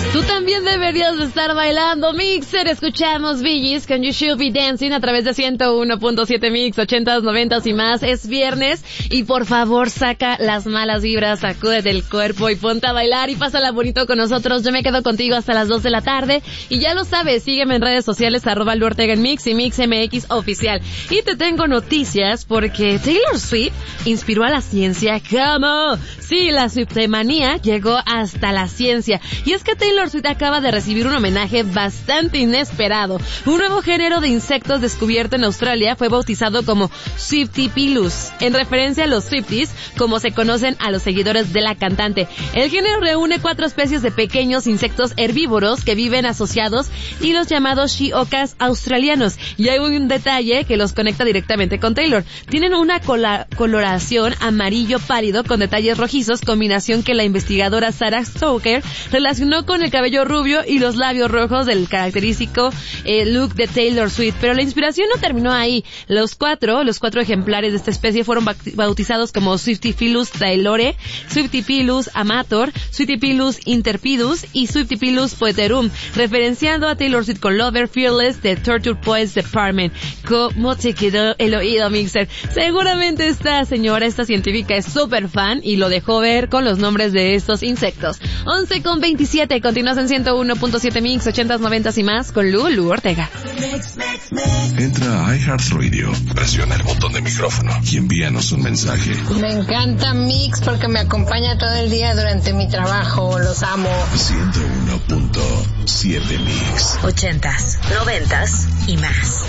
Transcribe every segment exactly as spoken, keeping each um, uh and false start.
Tú también deberías de estar bailando. Mixer, escuchamos Bee Gees con You Should Be Dancing a través de ciento uno punto siete Mix, ochentas, noventas y más. Es viernes y por favor saca las malas vibras, sacúdete el cuerpo y ponte a bailar y pásala bonito con nosotros. Yo me quedo contigo hasta las dos de la tarde y ya lo sabes, sígueme en redes sociales arroba Lu Ortega en Mix y Mix M X oficial. Y te tengo noticias porque Taylor Swift inspiró a la ciencia. ¿Cómo? Sí, la Swiftemanía llegó hasta la ciencia. Y es que Taylor Swift acaba de recibir un homenaje bastante inesperado. Un nuevo género de insectos descubierto en Australia fue bautizado como Swiftypilus, en referencia a los Swifties, como se conocen a los seguidores de la cantante. El género reúne cuatro especies de pequeños insectos herbívoros que viven asociados y los llamados Shiocas australianos. Y hay un detalle que los conecta directamente con Taylor. Tienen una cola- coloración amarillo pálido con detalles rojizos, combinación que la investigadora Sarah Stoker relacionó con el cabello rubio y los labios rojos del característico eh, look de Taylor Swift. Pero la inspiración no terminó ahí. Los cuatro, los cuatro ejemplares de esta especie fueron bautizados como Swiftypilus taylore, Swiftypilus amator, Swiftypilus interpidus y Swiftypilus poeterum, referenciando a Taylor Swift con Lover, Fearless, The Torture Poets Department. ¿Cómo te quedó el oído, Mixer? Seguramente esta señora, esta científica, es súper fan y lo dejó ver con los nombres de estos insectos. once con veintisiete, continúas en ciento uno punto siete Mix, ochentas, noventas y más con Lu, Lu Ortega. Entra a iHeartRadio, presiona el botón de micrófono y envíanos un mensaje. Me encanta Mix porque me acompaña todo el día durante mi trabajo, los amo. ciento uno punto siete Mix. Ochentas, noventas y más.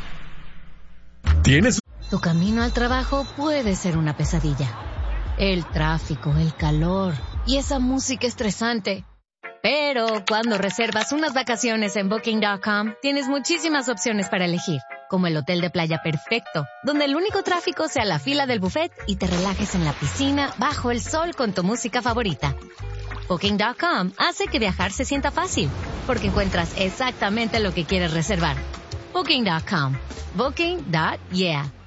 ¿Tienes? Tu camino al trabajo puede ser una pesadilla. El tráfico, el calor y esa música estresante. Pero cuando reservas unas vacaciones en Booking punto com, tienes muchísimas opciones para elegir, como el hotel de playa perfecto, donde el único tráfico sea la fila del buffet y te relajes en la piscina bajo el sol con tu música favorita. Booking punto com hace que viajar se sienta fácil, porque encuentras exactamente lo que quieres reservar. Booking punto com. Booking. Yeah.